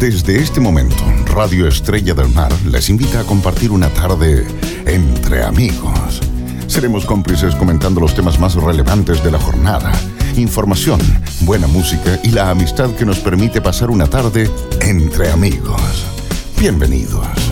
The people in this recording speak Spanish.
Desde este momento, Radio Estrella del Mar les invita a compartir una tarde entre amigos. Seremos cómplices comentando los temas más relevantes de la jornada, información, buena música y la amistad que nos permite pasar una tarde entre amigos. Bienvenidos.